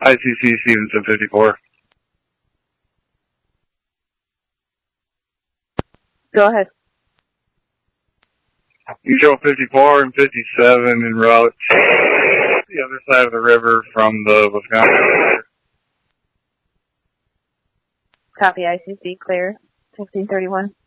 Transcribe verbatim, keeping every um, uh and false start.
I C C Stevenson fifty-four. Go ahead. You show fifty-four and fifty-seven en route the other side of the river from the Wisconsin. Copy I C C, clear. sixteen thirty-one.